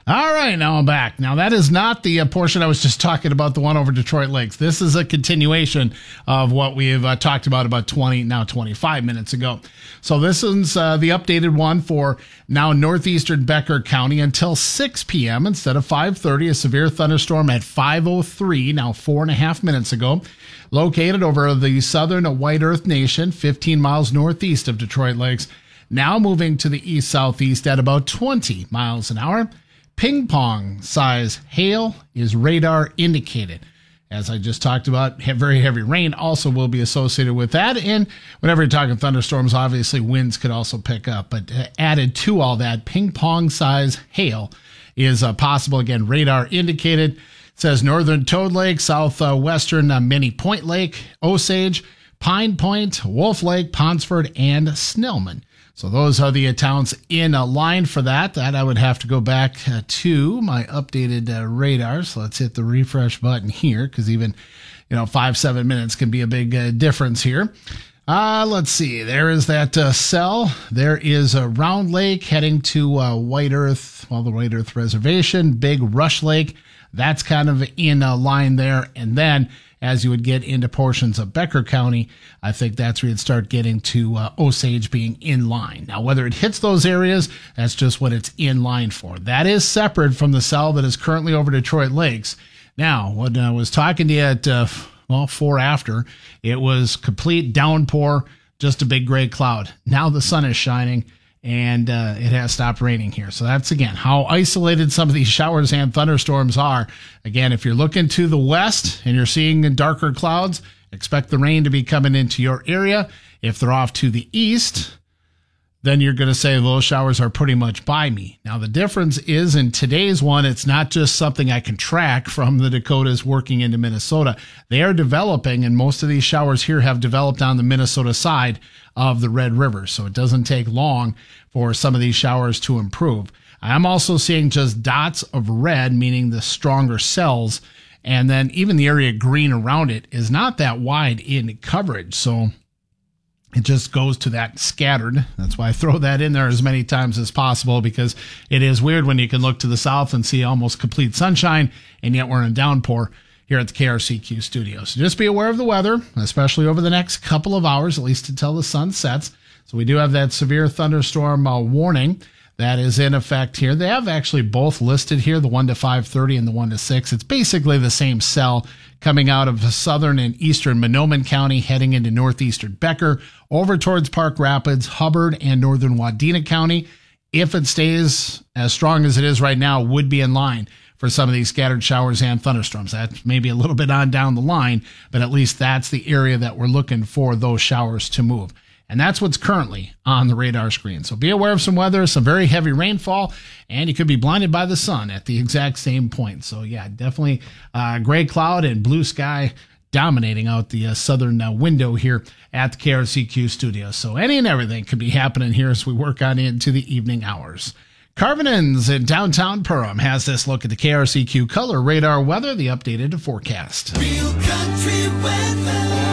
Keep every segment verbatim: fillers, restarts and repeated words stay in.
All right, now I'm back. Now, that is not the uh, portion I was just talking about, the one over Detroit Lakes. This is a continuation of what we've uh, talked about about twenty, now twenty-five minutes ago. So this is uh, the updated one for now northeastern Becker County until six p.m. instead of five thirty. A severe thunderstorm at five oh three, now four and a half minutes ago. Located over the southern White Earth Nation, fifteen miles northeast of Detroit Lakes. Now moving to the east-southeast at about twenty miles an hour. Ping pong size hail is radar indicated. As I just talked about, very heavy rain also will be associated with that. And whenever you're talking thunderstorms, obviously winds could also pick up. But added to all that, ping pong size hail is uh, possible. Again, radar indicated. It says northern Toad Lake, southwestern uh, Mini Point Lake, Osage, Pine Point, Wolf Lake, Ponsford, and Snellman. So those are the uh, towns in a line for that. That I would have to go back uh, to my updated uh, radar. So let's hit the refresh button here, because even, you know, five, seven minutes can be a big uh, difference here. Uh, let's see. There is that uh, cell. There is a Round Lake heading to uh, White Earth, well, the White Earth Reservation, Big Rush Lake. That's kind of in a line there. And then as you would get into portions of Becker County, I think that's where you'd start getting to uh, Osage being in line. Now, whether it hits those areas, that's just what it's in line for. That is separate from the cell that is currently over Detroit Lakes. Now, when I was talking to you at, uh, well, four after, it was complete downpour, just a big gray cloud. Now the sun is shining, and uh, it has stopped raining here. So that's, again, how isolated some of these showers and thunderstorms are. Again, if you're looking to the west and you're seeing darker clouds, expect the rain to be coming into your area. If they're off to the east, then you're going to say those showers are pretty much by me. Now, the difference is in today's one, it's not just something I can track from the Dakotas working into Minnesota. They are developing, and most of these showers here have developed on the Minnesota side of the Red River. So it doesn't take long for some of these showers to improve. I'm also seeing just dots of red, meaning the stronger cells. And then even the area green around it is not that wide in coverage. So it just goes to that scattered. That's why I throw that in there as many times as possible, because it is weird when you can look to the south and see almost complete sunshine, and yet we're in a downpour here at the K R C Q studio. So just be aware of the weather, especially over the next couple of hours, at least until the sun sets. So we do have that severe thunderstorm uh, warning that is in effect here. They have actually both listed here, the one to five thirty and the one to six. It's basically the same cell coming out of southern and eastern Monoman County, heading into northeastern Becker, over towards Park Rapids, Hubbard, and northern Wadena County. If it stays as strong as it is right now, would be in line for some of these scattered showers and thunderstorms. That's maybe a little bit on down the line, but at least that's the area that we're looking for those showers to move. And that's what's currently on the radar screen. So be aware of some weather, some very heavy rainfall, and you could be blinded by the sun at the exact same point. So yeah, definitely uh, gray cloud and blue sky dominating out the uh, southern uh, window here at the K R C Q studio. So any and everything could be happening here as we work on into the evening hours. Carvinens in downtown Perham has this look at the K R C Q color radar weather, the updated forecast. Real country weather.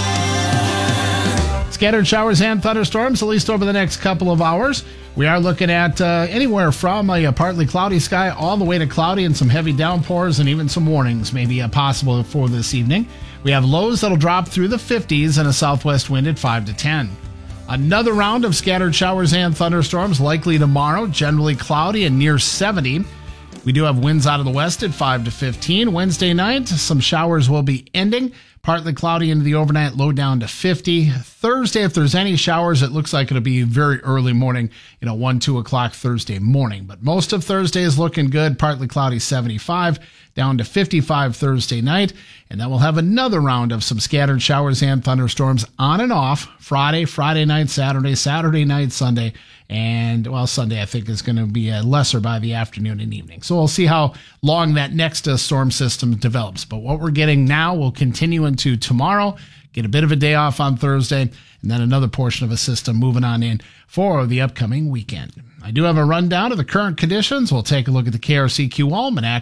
Scattered showers and thunderstorms, at least over the next couple of hours. We are looking at uh, anywhere from a, a partly cloudy sky all the way to cloudy and some heavy downpours, and even some warnings may be uh, possible for this evening. We have lows that'll drop through the fifties and a southwest wind at five to ten. Another round of scattered showers and thunderstorms likely tomorrow, generally cloudy and near seventy. We do have winds out of the west at five to fifteen. Wednesday night, some showers will be ending. Partly cloudy into the overnight, low down to fifty. Thursday, if there's any showers, it looks like it'll be very early morning, you know, one, two o'clock Thursday morning. But most of Thursday is looking good. Partly cloudy, seventy-five, down to fifty-five Thursday night. And then we'll have another round of some scattered showers and thunderstorms on and off Friday, Friday night, Saturday, Saturday night, Sunday. And, well, Sunday, I think, is going to be a lesser by the afternoon and evening. So we'll see how long that next uh, storm system develops. But what we're getting now will continue into tomorrow, get a bit of a day off on Thursday, and then another portion of a system moving on in for the upcoming weekend. I do have a rundown of the current conditions. We'll take a look at the K R C Q Almanac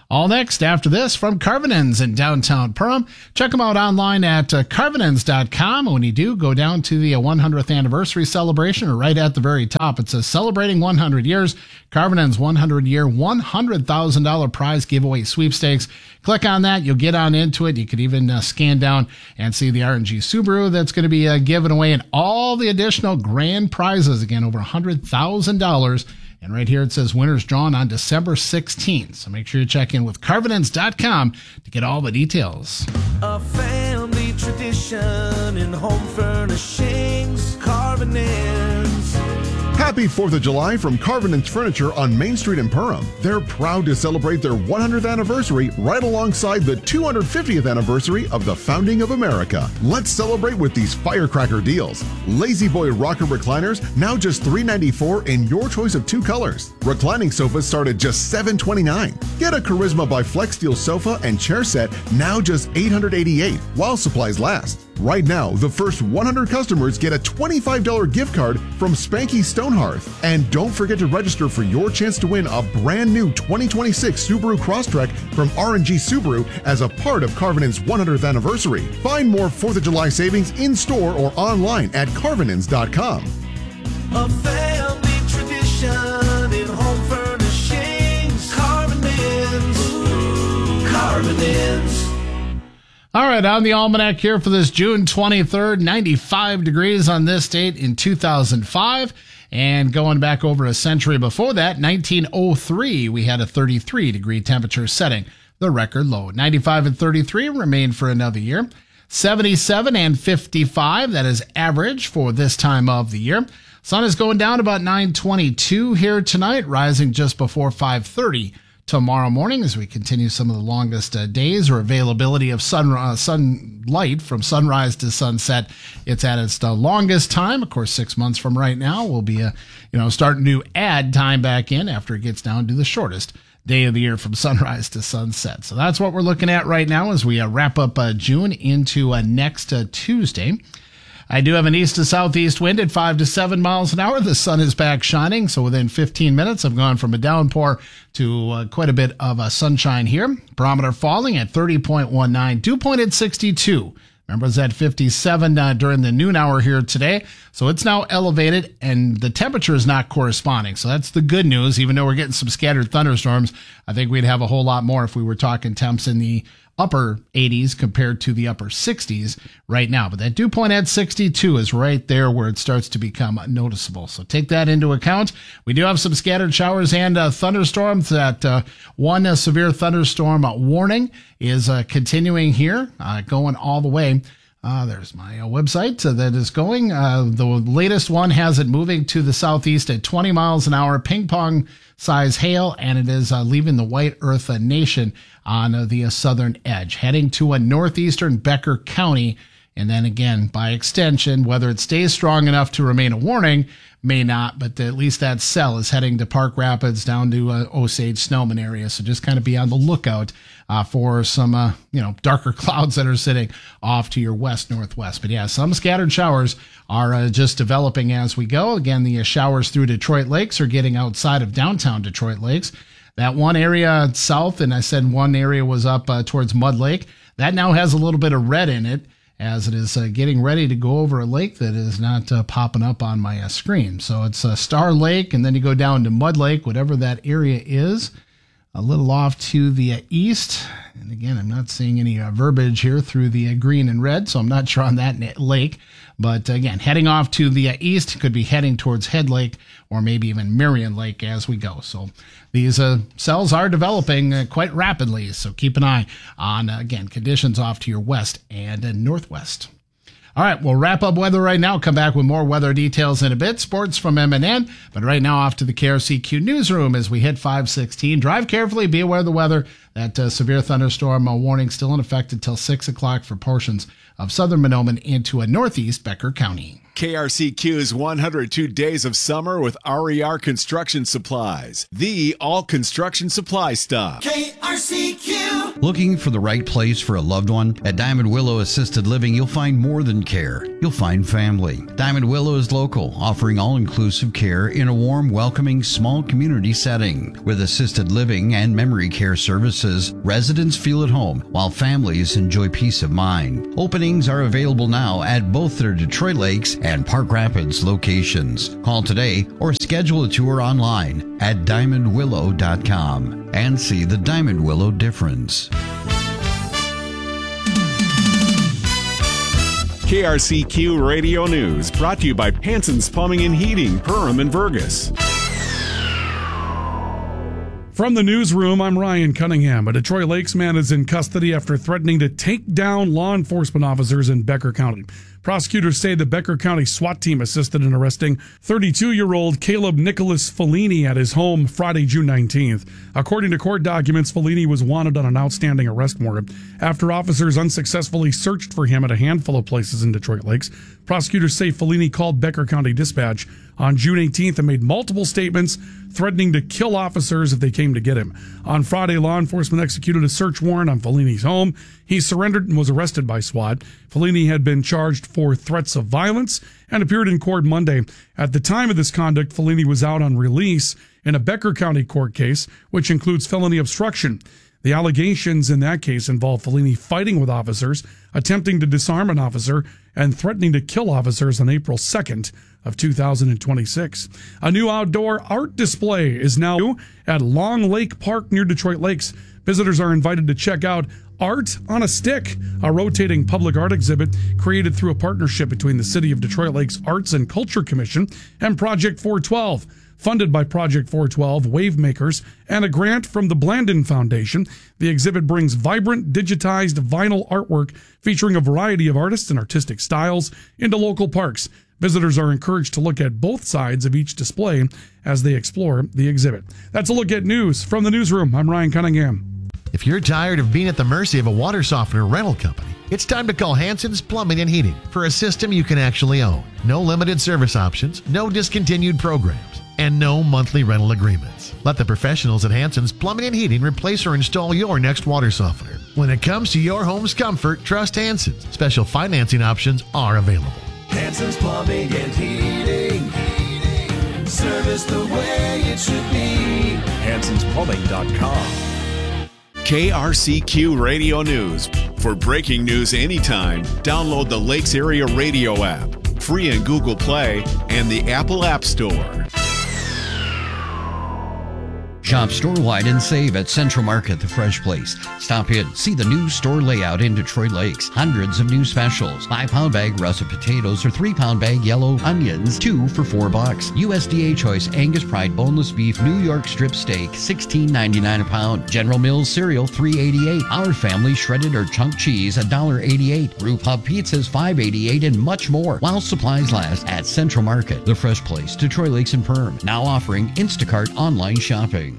All next after this from Carvinens in downtown Perham. Check them out online at uh, carvinens dot com. When you do, go down to the uh, one hundredth anniversary celebration, or right at the very top. It says celebrating one hundred years. Carvinens one hundred year, one hundred thousand dollars prize giveaway sweepstakes. Click on that. You'll get on into it. You could even uh, scan down and see the R and G Subaru that's going to be uh, given away, and all the additional grand prizes. Again, over one hundred thousand dollars. And right here it says winners drawn on December sixteenth. So make sure you check in with carvinens dot com to get all the details. A family tradition in home furnishings, Carvinens. Happy fourth of July from Carvinens Furniture on Main Street in Perham. They're proud to celebrate their one hundredth anniversary right alongside the two hundred fiftieth anniversary of the founding of America. Let's celebrate with these firecracker deals. Lazy Boy rocker recliners, now just three hundred ninety-four dollars in your choice of two colors. Reclining sofas start at just seven hundred twenty-nine dollars. Get a Charisma by Flex Steel sofa and chair set, now just eight hundred eighty-eight dollars, while supplies last. Right now, the first one hundred customers get a twenty-five dollars gift card from Spanky Stonehearth. And don't forget to register for your chance to win a brand new twenty twenty-six Subaru Crosstrek from R and G Subaru as a part of Carvinens' one hundredth anniversary. Find more fourth of July savings in store or online at carvinens dot com. A family tradition in home furnishings, Carvinens. Carvinens. All right, on the almanac here for this June twenty-third, ninety-five degrees on this date in two thousand five. And going back over a century before that, nineteen oh three, we had a thirty-three degree temperature setting the record low. ninety-five and thirty-three remain for another year. seventy-seven and fifty-five, that is average for this time of the year. Sun is going down about nine twenty-two here tonight, rising just before five thirty tomorrow morning as we continue some of the longest uh, days or availability of sun uh, sunlight from sunrise to sunset. It's at its uh, longest time. Of course, six months from right now, we'll be uh, you know starting to add time back in after it gets down to the shortest day of the year from sunrise to sunset. So that's what we're looking at right now as we uh, wrap up uh, June into uh, next uh, Tuesday. I do have an east to southeast wind at five to seven miles an hour. The sun is back shining, so within fifteen minutes, I've gone from a downpour to uh, quite a bit of uh, sunshine here. Barometer falling at thirty point one nine, dew point at sixty-two. Remember, it was at fifty-seven uh, during the noon hour here today, so it's now elevated, and the temperature is not corresponding. So that's the good news. Even though we're getting some scattered thunderstorms, I think we'd have a whole lot more if we were talking temps in the upper eighties compared to the upper sixties right now. But that dew point at sixty-two is right there where it starts to become noticeable. So take that into account. We do have some scattered showers and uh, thunderstorms. That uh, one uh, severe thunderstorm uh, warning is uh, continuing here, uh, going all the way. Uh, there's my uh, website uh, that is going. Uh, the latest one has it moving to the southeast at twenty miles an hour, ping pong size hail, and it is uh, leaving the White Earth uh, Nation on uh, the uh, southern edge, heading to a northeastern Becker County. And then again, by extension, whether it stays strong enough to remain a warning, may not, but at least that cell is heading to Park Rapids down to uh, Osage Snowman area. So just kind of be on the lookout uh, for some, uh, you know, darker clouds that are sitting off to your west northwest. But yeah, some scattered showers are uh, just developing as we go. Again, the uh, showers through Detroit Lakes are getting outside of downtown Detroit Lakes. That one area south, and I said one area was up uh, towards Mud Lake, that now has a little bit of red in it, as it is uh, getting ready to go over a lake that is not uh, popping up on my uh, screen. So it's uh, Star Lake, and then you go down to Mud Lake, whatever that area is, a little off to the uh, east. And again, I'm not seeing any uh, verbiage here through the uh, green and red, so I'm not sure on that lake. But again, heading off to the uh, east, could be heading towards Head Lake or maybe even Marion Lake as we go. So these uh, cells are developing uh, quite rapidly. So keep an eye on, uh, again, conditions off to your west and uh, northwest. All right, we'll wrap up weather right now. Come back with more weather details in a bit. Sports from M and N. But right now, off to the K R C Q newsroom as we hit five sixteen. Drive carefully. Be aware of the weather. That uh, severe thunderstorm uh, warning still in effect until six o'clock for portions of southern Mahnomen into a northeast Becker County. K R C Q's one hundred two Days of Summer with R E R Construction Supplies. The all construction supply stop. K R C Q. Looking for the right place for a loved one? At Diamond Willow Assisted Living, you'll find more than care. You'll find family. Diamond Willow is local, offering all-inclusive care in a warm, welcoming, small community setting. With assisted living and memory care services, residents feel at home, while families enjoy peace of mind. Openings are available now at both their Detroit Lakes and Park Rapids locations. Call today or schedule a tour online at diamond willow dot com and see the Diamond Willow difference. K R C Q Radio News, brought to you by Hanson's Plumbing and Heating, Perham and Vergas. From the newsroom, I'm Ryan Cunningham. A Detroit Lakes man is in custody after threatening to take down law enforcement officers in Becker County. Prosecutors say the Becker County SWAT team assisted in arresting thirty-two-year-old Caleb Nicholas Fellini at his home Friday, June nineteenth. According to court documents, Fellini was wanted on an outstanding arrest warrant after officers unsuccessfully searched for him at a handful of places in Detroit Lakes. Prosecutors say Fellini called Becker County Dispatch on June eighteenth and made multiple statements threatening to kill officers if they came to get him. On Friday, law enforcement executed a search warrant on Fellini's home. He surrendered and was arrested by SWAT. Fellini had been charged for threats of violence and appeared in court Monday. At the time of this conduct, Fellini was out on release in a Becker County court case, which includes felony obstruction. The allegations in that case involve Fellini fighting with officers, attempting to disarm an officer, and threatening to kill officers on April second of two thousand twenty-six. A new outdoor art display is now at Long Lake Park near Detroit Lakes. Visitors are invited to check out Art on a Stick, a rotating public art exhibit created through a partnership between the City of Detroit Lakes Arts and Culture Commission and Project four twelve. Funded by Project four twelve, Wavemakers, and a grant from the Blandin Foundation, the exhibit brings vibrant, digitized vinyl artwork featuring a variety of artists and artistic styles into local parks. Visitors are encouraged to look at both sides of each display as they explore the exhibit. That's a look at news from the newsroom. I'm Ryan Cunningham. If you're tired of being at the mercy of a water softener rental company, it's time to call Hanson's Plumbing and Heating for a system you can actually own. No limited service options, no discontinued programs, and no monthly rental agreements. Let the professionals at Hanson's Plumbing and Heating replace or install your next water softener. When it comes to your home's comfort, trust Hanson's. Special financing options are available. Hanson's Plumbing and Heating. Heating. Service the way it should be. Hansons Plumbing dot com. K R C Q Radio News. For breaking news anytime, download the Lakes Area Radio app, free in Google Play and the Apple App Store. Shop store-wide and save at Central Market, the fresh place. Stop in, see the new store layout in Detroit Lakes. Hundreds of new specials. Five-pound bag russet potatoes or three-pound bag yellow onions, two for four bucks. U S D A Choice Angus Pride boneless beef New York strip steak, sixteen ninety-nine a pound. General Mills cereal, three eighty-eight. Our Family shredded or chunk cheese, one eighty-eight. Brew Pub pizzas, five eighty-eight, and much more. While supplies last at Central Market, the fresh place, Detroit Lakes and Perham. Now offering Instacart online shopping.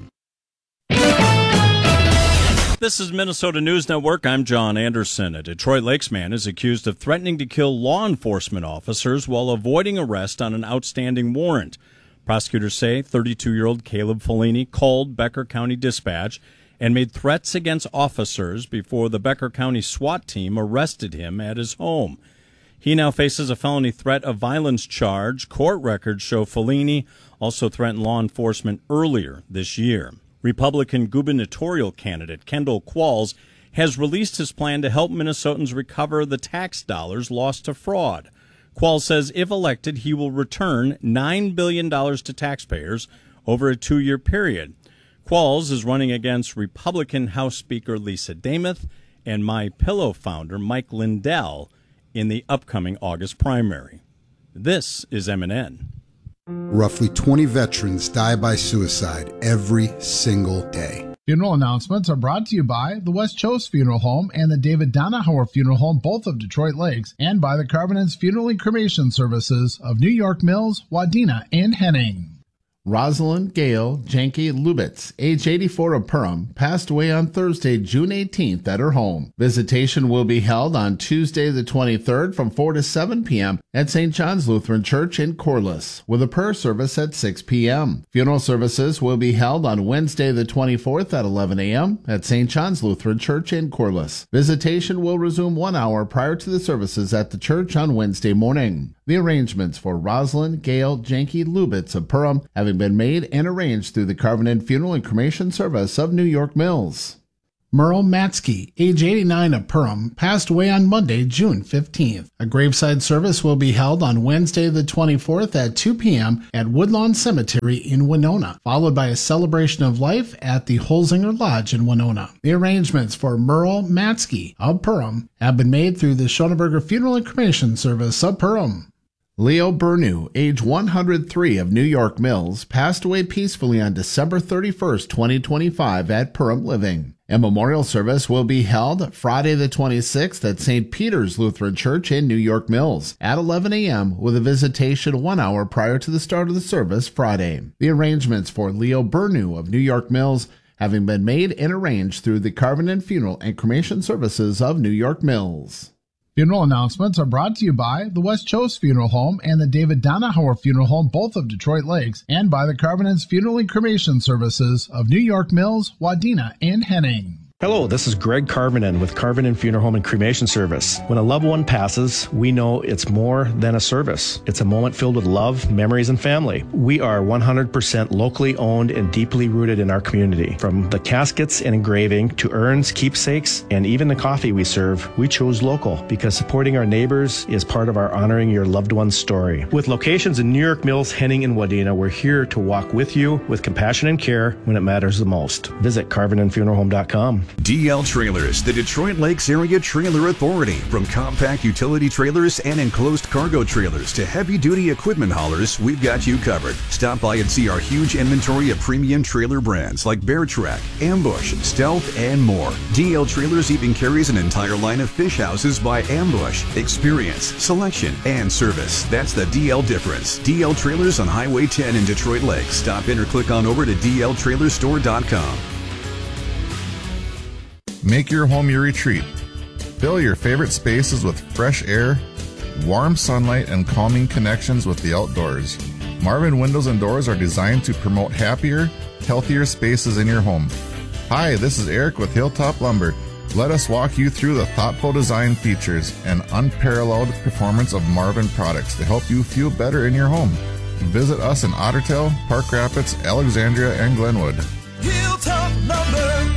This is Minnesota News Network. I'm John Anderson. A Detroit Lakes man is accused of threatening to kill law enforcement officers while avoiding arrest on an outstanding warrant. Prosecutors say thirty-two-year-old Caleb Fellini called Becker County Dispatch and made threats against officers before the Becker County SWAT team arrested him at his home. He now faces a felony threat of violence charge. Court records show Fellini also threatened law enforcement earlier this year. Republican gubernatorial candidate Kendall Qualls has released his plan to help Minnesotans recover the tax dollars lost to fraud. Qualls says if elected, he will return nine billion dollars to taxpayers over a two-year period. Qualls is running against Republican House Speaker Lisa Demuth and MyPillow founder Mike Lindell in the upcoming August primary. This is M and N. Roughly twenty veterans die by suicide every single day. Funeral announcements are brought to you by the West Chose Funeral Home and the David Donahauer Funeral Home, both of Detroit Lakes, and by the Carvinens Funeral and Cremation Services of New York Mills, Wadena, and Henning. Rosalind Gail Janke Lubitz, age eighty-four, of Perham, passed away on Thursday, June eighteenth at her home. Visitation will be held on Tuesday the twenty-third from four to seven p.m. at Saint John's Lutheran Church in Corliss, with a prayer service at six p.m. Funeral services will be held on Wednesday the twenty-fourth at eleven a.m. at Saint John's Lutheran Church in Corliss. Visitation will resume one hour prior to the services at the church on Wednesday morning. The arrangements for Rosalind Gail Janke Lubitz of Perham having been made and arranged through the Covenant Funeral and Cremation Service of New York Mills. Merle Matsky, age eighty-nine, of Perham, passed away on Monday, June fifteenth. A graveside service will be held on Wednesday the twenty-fourth at two p.m. at Woodlawn Cemetery in Winona, followed by a celebration of life at the Holzinger Lodge in Winona. The arrangements for Merle Matsky of Perham have been made through the Schoenberger Funeral and Cremation Service of Perham. Leo Bernew, age one hundred three, of New York Mills, passed away peacefully on December thirty-first, twenty twenty-five at Perham Living. A memorial service will be held Friday the twenty-sixth at Saint Peter's Lutheran Church in New York Mills at eleven a.m. with a visitation one hour prior to the start of the service Friday. The arrangements for Leo Bernew of New York Mills having been made and arranged through the Covenant Funeral and Cremation Services of New York Mills. Funeral announcements are brought to you by the West Chose Funeral Home and the David Donahauer Funeral Home, both of Detroit Lakes, and by the Covenant's Funeral and Cremation Services of New York Mills, Wadena, and Henning. Hello, this is Greg Carvinen with Carvinen Funeral Home and Cremation Service. When a loved one passes, we know it's more than a service. It's a moment filled with love, memories, and family. We are one hundred percent locally owned and deeply rooted in our community. From the caskets and engraving to urns, keepsakes, and even the coffee we serve, we chose local because supporting our neighbors is part of our honoring your loved one's story. With locations in New York Mills, Henning, and Wadena, we're here to walk with you with compassion and care when it matters the most. Visit carvinen funeral home dot com. D L Trailers, the Detroit Lakes Area Trailer Authority. From compact utility trailers and enclosed cargo trailers to heavy-duty equipment haulers, we've got you covered. Stop by and see our huge inventory of premium trailer brands like Bear Track, Ambush, Stealth, and more. D L Trailers even carries an entire line of fish houses by Ambush. Experience, selection, and service. That's the D L difference. D L Trailers on Highway ten in Detroit Lakes. Stop in or click on over to d l trailer store dot com. Make your home your retreat. Fill your favorite spaces with fresh air, warm sunlight, and calming connections with the outdoors. Marvin Windows and Doors are designed to promote happier, healthier spaces in your home. Hi, this is Eric with Hilltop Lumber. Let us walk you through the thoughtful design features and unparalleled performance of Marvin products to help you feel better in your home. Visit us in Ottertail, Park Rapids, Alexandria, and Glenwood. Hilltop Lumber.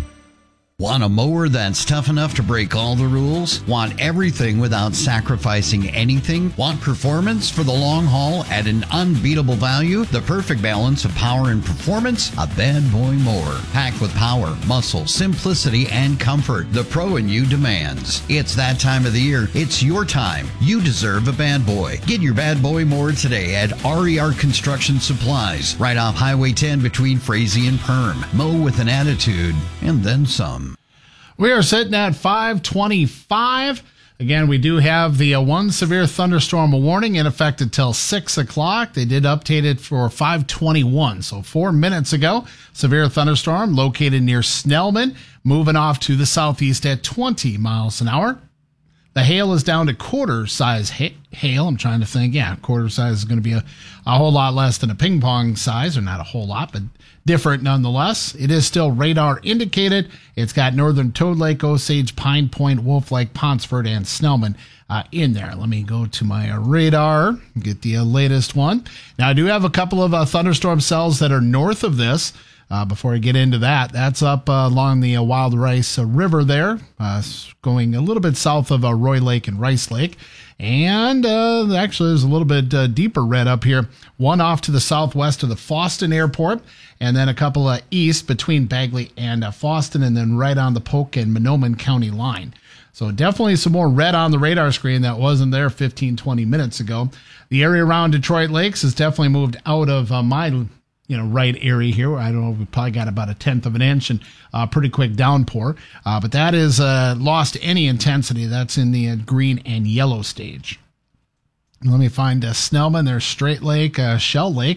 Want a mower that's tough enough to break all the rules? Want everything without sacrificing anything? Want performance for the long haul at an unbeatable value? The perfect balance of power and performance? A Bad Boy mower. Packed with power, muscle, simplicity, and comfort the pro in you demands. It's that time of the year. It's your time. You deserve a Bad Boy. Get your Bad Boy mower today at R E R Construction Supplies, right off Highway ten between Frazee and Perm. Mow with an attitude, and then some. We are sitting at five twenty-five. Again, we do have the uh, one severe thunderstorm warning in effect until six o'clock. They did update it for five twenty-one, so four minutes ago. Severe thunderstorm located near Snellman, moving off to the southeast at twenty miles an hour. The hail is down to quarter size ha- hail. I'm trying to think. Yeah, quarter size is going to be a, a whole lot less than a ping pong size, or not a whole lot, but different nonetheless. It is still radar indicated. It's got northern Toad Lake, Osage, Pine Point, Wolf Lake, Ponsford, and Snellman uh, in there. Let me go to my uh, radar, get the uh, latest one. Now, I do have a couple of uh, thunderstorm cells that are north of this. Uh, before I get into that, that's up uh, along the uh, Wild Rice uh, River there, uh, going a little bit south of uh, Roy Lake and Rice Lake. And uh, actually, there's a little bit uh, deeper red up here. One off to the southwest of the Foston Airport, and then a couple uh, east between Bagley and uh, Foston, and then right on the Polk and Monoman County line. So definitely some more red on the radar screen that wasn't there fifteen, twenty minutes ago. The area around Detroit Lakes has definitely moved out of uh, my you know, right area here. I don't know, we probably got about a tenth of an inch and uh, pretty quick downpour. Uh, but that is uh, lost any intensity. That's in the uh, green and yellow stage. Let me find uh, Snellman. There's Straight Lake, uh, Shell Lake.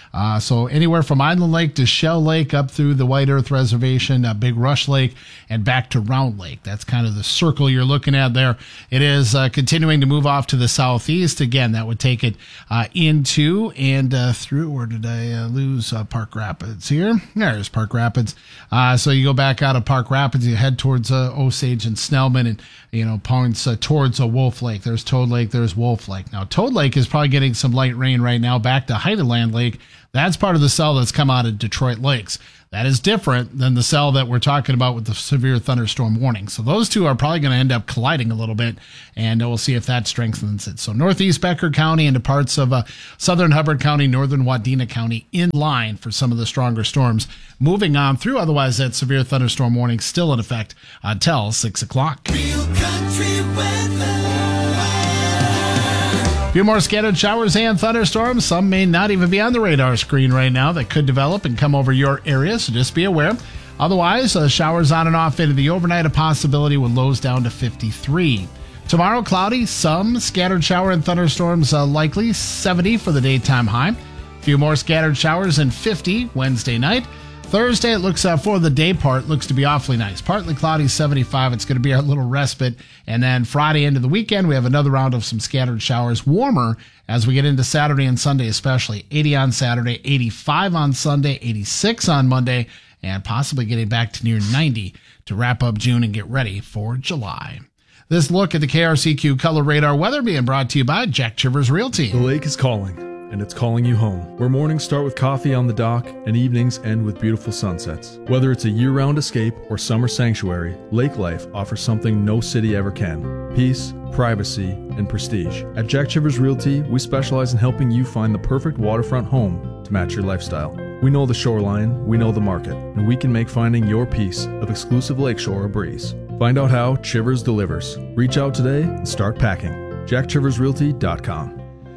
Uh, so anywhere from Island Lake to Shell Lake up through the White Earth Reservation, uh, Big Rush Lake, and back to Round Lake. That's kind of the circle you're looking at there. It is uh, continuing to move off to the southeast. Again, that would take it uh, into and uh, through, where did I uh, lose uh, Park Rapids here? There's Park Rapids. Uh, so you go back out of Park Rapids, you head towards uh, Osage and Snellman, and you know, points uh, towards a uh, Wolf Lake. There's Toad Lake, there's Wolf Lake. Now, Toad Lake is probably getting some light rain right now back to Heideland Lake. That's part of the cell that's come out of Detroit Lakes. That is different than the cell that we're talking about with the severe thunderstorm warning. So those two are probably going to end up colliding a little bit, and we'll see if that strengthens it. So northeast Becker County into parts of uh, southern Hubbard County, northern Wadena County in line for some of the stronger storms. Moving on through, otherwise that severe thunderstorm warning still in effect until six o'clock. Real country weather. A few more scattered showers and thunderstorms. Some may not even be on the radar screen right now that could develop and come over your area, so just be aware. Otherwise, uh, showers on and off into the overnight, a possibility with lows down to fifty-three. Tomorrow, cloudy, some scattered shower and thunderstorms uh, likely, seventy for the daytime high. A few more scattered showers and fifty Wednesday night. Thursday, it looks uh, for the day part, looks to be awfully nice. Partly cloudy, seventy-five. It's going to be our little respite. And then Friday into the weekend, we have another round of some scattered showers. Warmer as we get into Saturday and Sunday especially. eighty on Saturday, eighty-five on Sunday, eighty-six on Monday, and possibly getting back to near ninety to wrap up June and get ready for July. This look at the K R C Q Color Radar weather being brought to you by Jack Chivers Realty. The lake is calling, and it's calling you home, where mornings start with coffee on the dock and evenings end with beautiful sunsets. Whether it's a year-round escape or summer sanctuary, lake life offers something no city ever can: peace, privacy, and prestige. At Jack Chivers Realty, we specialize in helping you find the perfect waterfront home to match your lifestyle. We know the shoreline, we know the market, and we can make finding your piece of exclusive lakeshore a breeze. Find out how Chivers delivers. Reach out today and start packing. jack chivers realty dot com.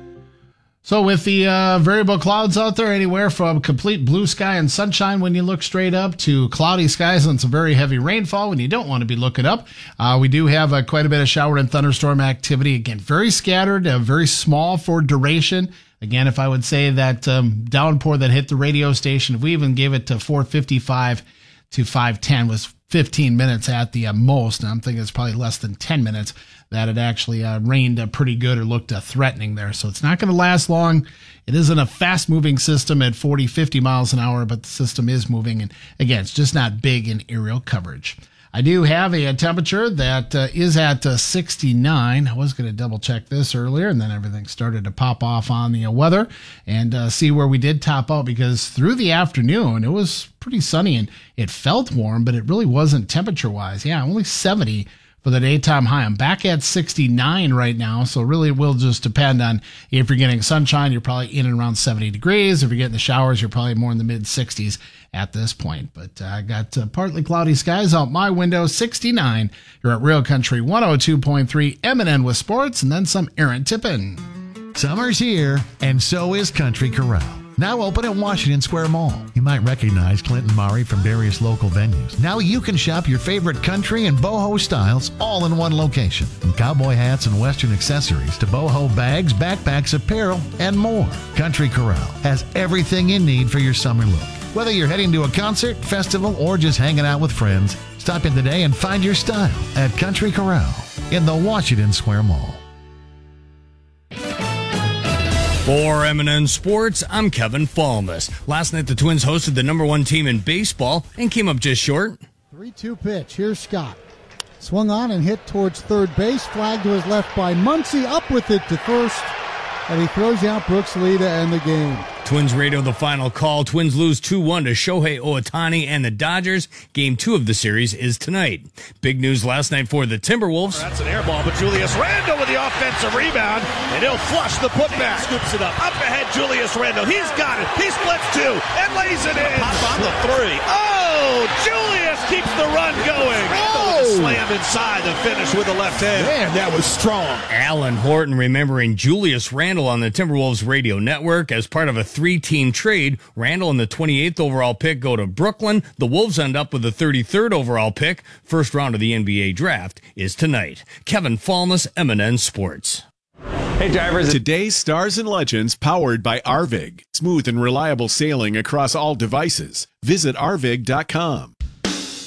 So with the uh, variable clouds out there, anywhere from complete blue sky and sunshine when you look straight up to cloudy skies and some very heavy rainfall when you don't want to be looking up, uh, we do have uh, quite a bit of shower and thunderstorm activity. Again, very scattered, uh, very small for duration. Again, if I would say that um, downpour that hit the radio station, if we even gave it to four fifty-five to five ten, was fifteen minutes at the uh, most, and I'm thinking it's probably less than ten minutes that it actually uh, rained uh, pretty good or looked uh, threatening there. So it's not going to last long. It isn't a fast-moving system at forty, fifty miles an hour, but the system is moving, and again, it's just not big in aerial coverage. I do have a, a temperature that uh, is at uh, sixty-nine. I was going to double-check this earlier, and then everything started to pop off on the uh, weather and uh, see where we did top out, because through the afternoon, it was pretty sunny, and it felt warm, but it really wasn't temperature-wise. Yeah, only seventy for the daytime high. I'm back at sixty-nine right now, so really it will just depend on if you're getting sunshine, you're probably in and around seventy degrees. If you're getting the showers, you're probably more in the mid-sixties at this point. But I uh, got uh, partly cloudy skies out my window, sixty-nine. You're at Real Country one oh two point three, M and N with sports, and then some Aaron Tippin. Summer's here, and so is Country Corral. Now open at Washington Square Mall. You might recognize Clinton Murray from various local venues. Now you can shop your favorite country and boho styles all in one location. From cowboy hats and western accessories to boho bags, backpacks, apparel, and more. Country Corral has everything you need for your summer look. Whether you're heading to a concert, festival, or just hanging out with friends, stop in today and find your style at Country Corral in the Washington Square Mall. For M and N Sports, I'm Kevin Falmus. Last night, the Twins hosted the number one team in baseball and came up just short. three two pitch. Here's Scott. Swung on and hit towards third base. Flag to his left by Muncy. Up with it to first. And he throws out Brooks Lee to end the game. Twins radio the final call. Twins lose two one to Shohei Ohtani and the Dodgers. Game two of the series is tonight. Big news last night for the Timberwolves. That's an air ball, but Julius Randle with the offensive rebound, and he'll flush the putback. Scoops it up. Up ahead, Julius Randle. He's got it. He splits two and lays it in. Pop on the three. Oh, Julius keeps the run going. Oh! Slam inside the finish with the left hand. Man, that was strong. Alan Horton remembering Julius Randle on the Timberwolves radio network as part of a three-team trade. Randle and the twenty-eighth overall pick go to Brooklyn. The Wolves end up with the thirty-third overall pick. First round of the N B A draft is tonight. Kevin Falmus, M and N Sports. Hey, drivers. Today's Stars and Legends powered by Arvig. Smooth and reliable sailing across all devices. Visit arvig dot com.